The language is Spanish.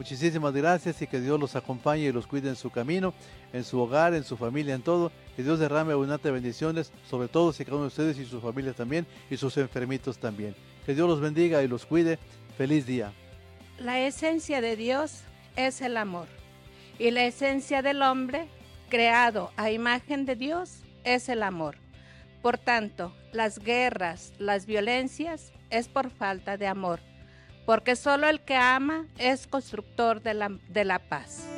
Muchísimas gracias y que Dios los acompañe y los cuide en su camino, en su hogar, en su familia, en todo. Que Dios derrame abundantes bendiciones sobre todos y cada uno de ustedes y sus familias también y sus enfermitos también. Que Dios los bendiga y los cuide. Feliz día. La esencia de Dios es el amor y la esencia del hombre, creado a imagen de Dios, es el amor. Por tanto, las guerras, las violencias, es por falta de amor, porque solo el que ama es constructor de la paz.